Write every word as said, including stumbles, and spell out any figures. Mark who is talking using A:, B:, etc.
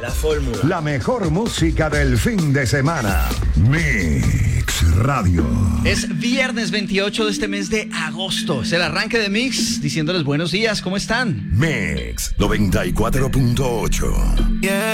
A: La fórmula.
B: La mejor música del fin de semana. Mix Radio.
C: Es viernes veintiocho de este mes de agosto. Es el arranque de Mix, diciéndoles buenos días. ¿Cómo están?
B: Mix noventa y cuatro punto ocho.
D: Yeah.